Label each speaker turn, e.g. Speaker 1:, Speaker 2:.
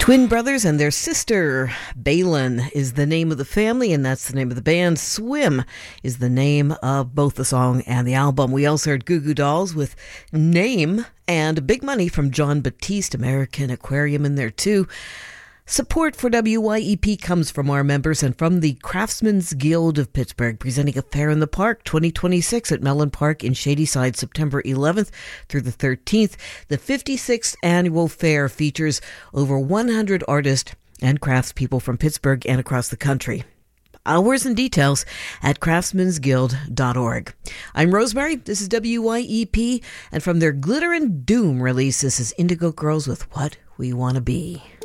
Speaker 1: Twin brothers and their sister, Balin, is the name of the family, and that's the name of the band. Swim is the name of both the song and the album. We also heard Goo Goo Dolls with Name, and Big Money from Jon Batiste, American Aquarium in there too. Support for WYEP comes from our members and from the Craftsmen's Guild of Pittsburgh, presenting a Fair in the Park 2026 at Mellon Park in Shadyside, September 11th through the 13th. The 56th annual fair features over 100 artists and craftspeople from Pittsburgh and across the country. Hours and details at craftsmansguild.org. I'm Rosemary. This is WYEP, and from their Glitter and Doom release, this is Indigo Girls with What We Want to Be.